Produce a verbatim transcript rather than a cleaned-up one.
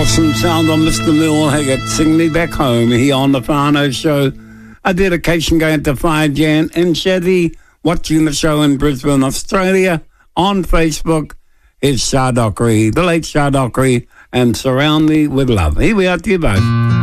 awesome sound on Mister Neil Higgett. Sing Me Back Home here on the Whānau Show. A dedication going to Whai Jan and Shadi, watching the show in Brisbane, Australia. On Facebook is Shah Dockery, the late Shah Dockery, and Surround Me With Love. Here we are to you both.